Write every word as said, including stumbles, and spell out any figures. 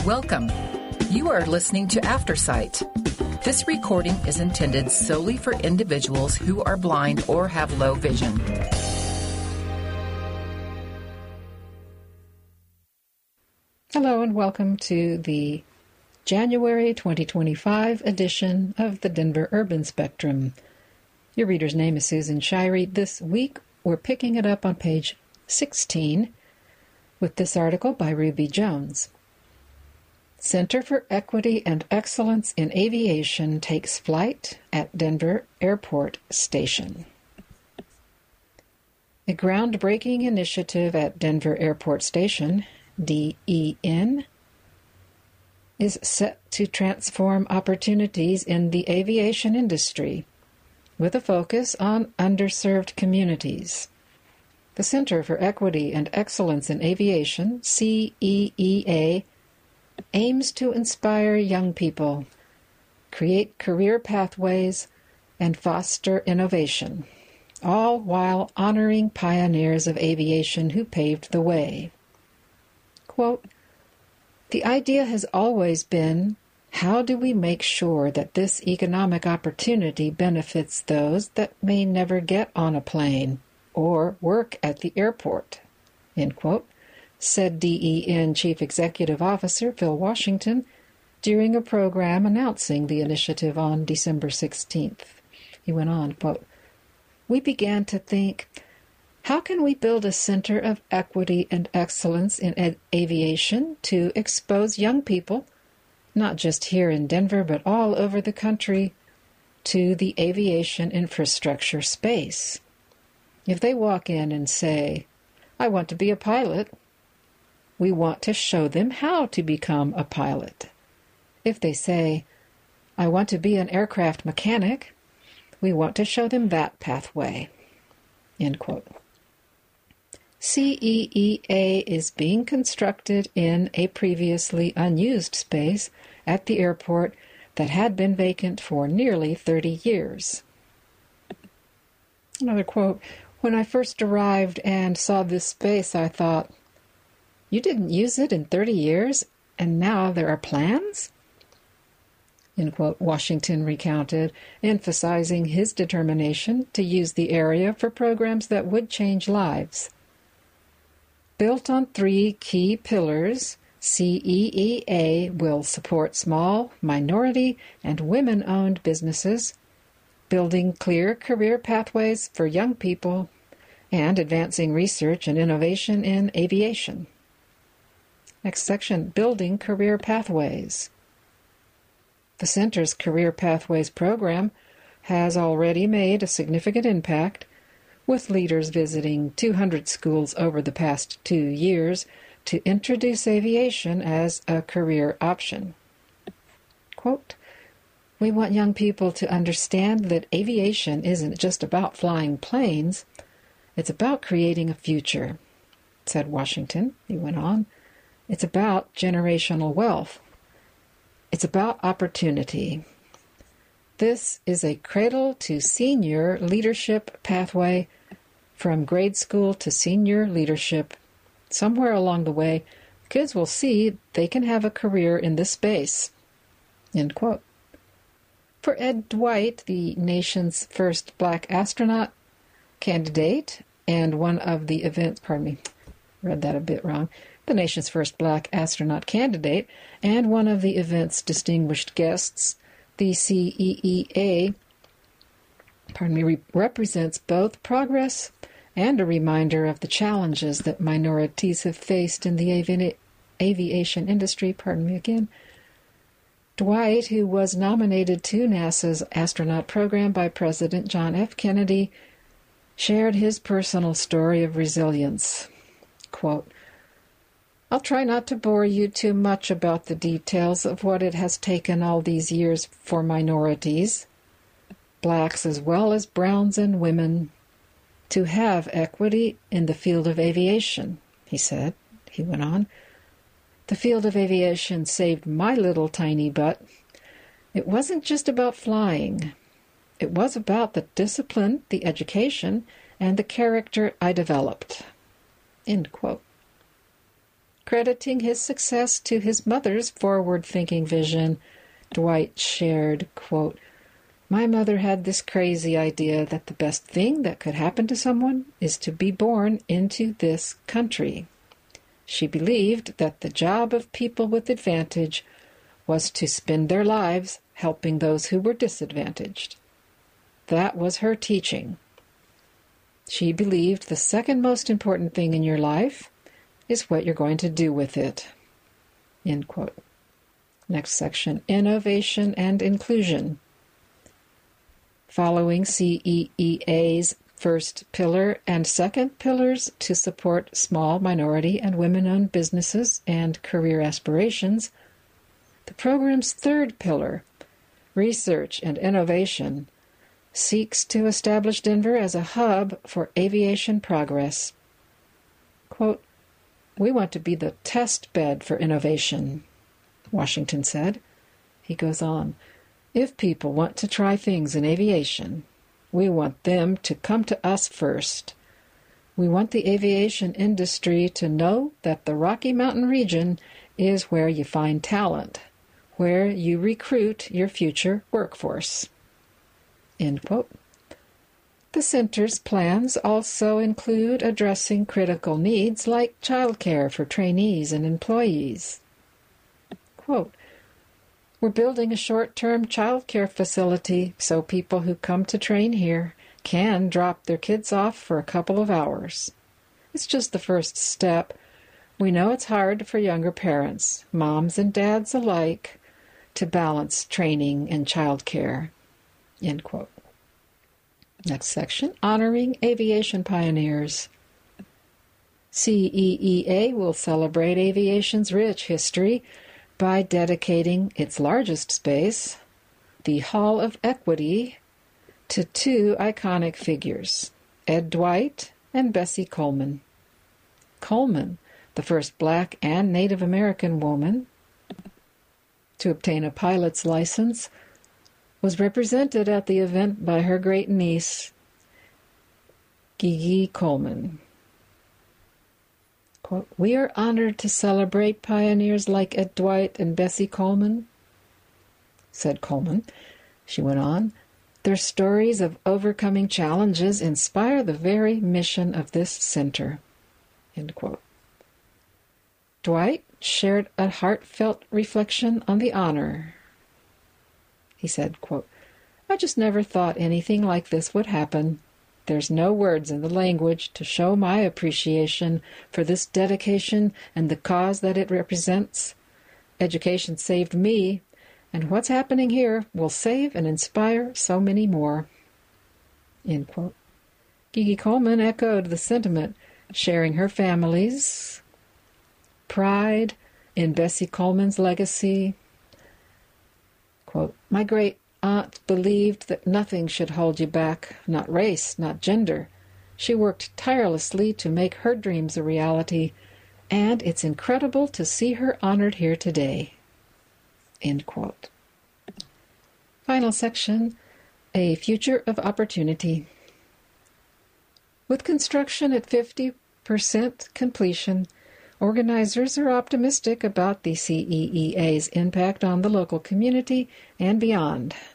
Welcome. You are listening to Aftersight. This recording is intended solely for individuals who are blind or have low vision. Hello and welcome to the January twenty twenty-five edition of the Denver Urban Spectrum. Your reader's name is Susan Shirey. This week we're picking it up on page sixteen with this article by Ruby Jones. Center for Equity and Excellence in Aviation takes flight at Denver Airport Station. A groundbreaking initiative at Denver Airport Station, D E N, is set to transform opportunities in the aviation industry with a focus on underserved communities. The Center for Equity and Excellence in Aviation, C E E A, aims to inspire young people, create career pathways, and foster innovation, all while honoring pioneers of aviation who paved the way. Quote, "The idea has always been, how do we make sure that this economic opportunity benefits those that may never get on a plane or work at the airport," end quote, said D E N Chief Executive Officer Phil Washington during a program announcing the initiative on December sixteenth. He went on, quote, "We began to think, how can we build a center of equity and excellence in ed- aviation to expose young people, not just here in Denver, but all over the country, to the aviation infrastructure space? If they walk in and say, 'I want to be a pilot,' we want to show them how to become a pilot. If they say, 'I want to be an aircraft mechanic,' we want to show them that pathway." End quote. C E E A is being constructed in a previously unused space at the airport that had been vacant for nearly thirty years. Another quote, "When I first arrived and saw this space, I thought, you didn't use it in thirty years, and now there are plans?" End quote, Washington recounted, emphasizing his determination to use the area for programs that would change lives. Built on three key pillars, C E E A will support small, minority, and women-owned businesses, building clear career pathways for young people, and advancing research and innovation in aviation. Next section, Building Career Pathways. The Center's Career Pathways program has already made a significant impact, with leaders visiting two hundred schools over the past two years to introduce aviation as a career option. Quote, "We want young people to understand that aviation isn't just about flying planes, it's about creating a future," said Washington. He went on, "It's about generational wealth. It's about opportunity. This is a cradle-to-senior leadership pathway from grade school to senior leadership. Somewhere along the way, kids will see they can have a career in this space." End quote. For Ed Dwight, the nation's first black astronaut candidate and one of the events, pardon me, read that a bit wrong, the nation's first black astronaut candidate and one of the event's distinguished guests, the C E E A, pardon me, re- represents both progress and a reminder of the challenges that minorities have faced in the avi- aviation industry, pardon me again. Dwight, who was nominated to NASA's astronaut program by President John F. Kennedy, shared his personal story of resilience. Quote, "I'll try not to bore you too much about the details of what it has taken all these years for minorities, blacks as well as browns and women, to have equity in the field of aviation," he said. He went on, "The field of aviation saved my little tiny butt. It wasn't just about flying. It was about the discipline, the education, and the character I developed." End quote. Crediting his success to his mother's forward-thinking vision, Dwight shared, quote, "My mother had this crazy idea that the best thing that could happen to someone is to be born into this country. She believed that the job of people with advantage was to spend their lives helping those who were disadvantaged. That was her teaching. She believed the second most important thing in your life is what you're going to do with it." End quote. Next section, innovation and inclusion. Following C E E A's first pillar and second pillars to support small, minority, and women-owned businesses and career aspirations, the program's third pillar, research and innovation, seeks to establish Denver as a hub for aviation progress. Quote, "We want to be the test bed for innovation," Washington said. He goes on, "If people want to try things in aviation, we want them to come to us first. We want the aviation industry to know that the Rocky Mountain region is where you find talent, where you recruit your future workforce." End quote. The center's plans also include addressing critical needs like childcare for trainees and employees. Quote, "We're building a short-term childcare facility so people who come to train here can drop their kids off for a couple of hours. It's just the first step. We know it's hard for younger parents, moms and dads alike, to balance training and childcare." End quote. Next section, honoring aviation pioneers. C E E A will celebrate aviation's rich history by dedicating its largest space, the Hall of Equity, to two iconic figures, Ed Dwight and Bessie Coleman. Coleman, the first black and Native American woman to obtain a pilot's license, was represented at the event by her great-niece, Gigi Coleman. Quote, "We are honored to celebrate pioneers like Ed Dwight and Bessie Coleman," said Coleman. She went on, "Their stories of overcoming challenges inspire the very mission of this center." End quote. Dwight shared a heartfelt reflection on the honor. He said, quote, "I just never thought anything like this would happen. There's no words in the language to show my appreciation for this dedication and the cause that it represents. Education saved me, and what's happening here will save and inspire so many more." End quote. Gigi Coleman echoed the sentiment, sharing her family's pride in Bessie Coleman's legacy. Quote, "My great aunt believed that nothing should hold you back, not race, not gender. She worked tirelessly to make her dreams a reality, and it's incredible to see her honored here today." End quote. Final section, a future of opportunity. With construction at fifty percent completion, organizers are optimistic about the C E E A's impact on the local community and beyond.